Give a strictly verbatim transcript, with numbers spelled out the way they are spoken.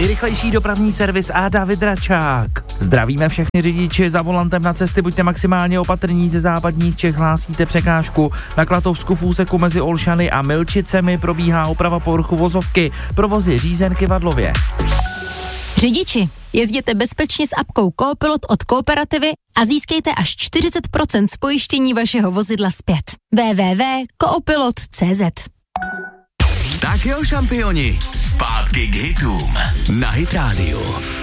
Nejrychlejší dopravní servis a David Račák. Zdravíme všechny řidiči za volantem na cesty, buďte maximálně opatrní, ze západních Čech hlásíte překážku. Na Klatovsku v úseku mezi Olšany a Milčicemi probíhá oprava povrchu vozovky, provoz je řízen Kivadlově. Řidiči, jezděte bezpečně s apkou Coopilot od Kooperativy a získejte až čtyřicet procent z pojištění vašeho vozidla zpět. w w w tečka coopilot tečka c z Tak jo, šampioni, zpátky k hitům na Hit Radio.